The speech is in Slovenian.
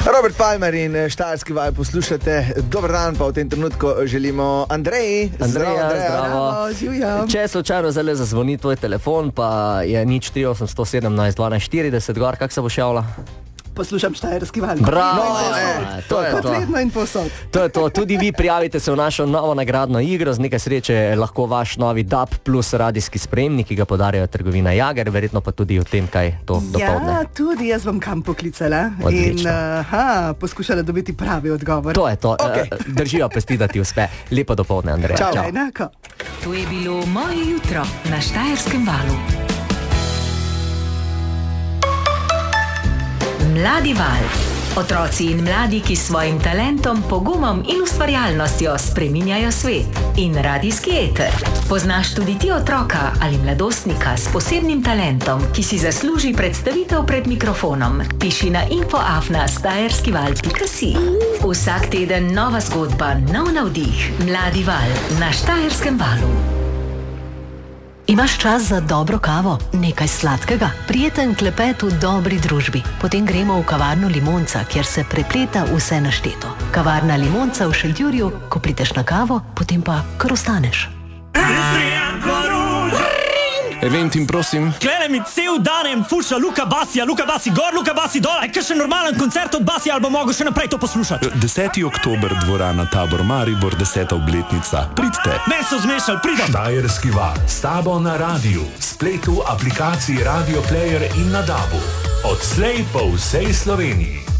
Robert Palmer in Štajerski val poslušate. Dober dan, pa v tem trenutku želimo Andreji. Zdravo. Če slučajno zdaj zazvoni tvoj telefon, pa je 04817 1240, gor, kak se boš javila? Poslušam Štajerski val. Bravo, to je to. Vedno in posod. To je to. Tudi vi prijavite se v našo novo nagradno igro. Z nekaj sreče lahko vaš novi DAB plus radijski sprejemnik, ki ga podarjajo trgovina Jager, verjetno pa tudi o tem, kaj to dopoldne. Ja, tudi jaz bom kam poklicala. Odlično. In poskušala dobiti pravi odgovor. To je to. Okay. Držijo pesti, da ti uspe. Lepo dopoldne, Andreja. Čau. Enako. To je bilo Moje jutro na Štajerskem valu. Mladi val. Otroci in mladi, ki s svojim talentom, pogumom in ustvarjalnostjo spreminjajo svet. In radijski eter. Poznaš tudi ti otroka ali mladostnika s posebnim talentom, ki si zasluži predstavitev pred mikrofonom. Piši na info@štajerskival.si. Vsak teden nova zgodba, nov navdih. Mladi val na Štajerskem valu. Imaš čas za dobro kavo, nekaj sladkega, prijeten klepet v dobri družbi. Potem gremo v kavarno Limonca, kjer se prepleta vse našteto. Kavarna Limonca v Šentjurju, ko prideš na kavo, potem pa kar ostaneš. Eventim, prosim. Klene mi cel dan fuša Luka Basi gor, Luka Basi dol. Aj kakšen normalen koncert od Basija, ali bo mogel še naprej to poslušati? 10. oktober, dvorana Tabor Maribor, 10. obletnica. Pridite. Meni so zmešali, pridem. Štajerski val, s tabo na radiju, spletu, aplikaciji Radio Player in na DAB-u. Odslej po vsej Sloveniji.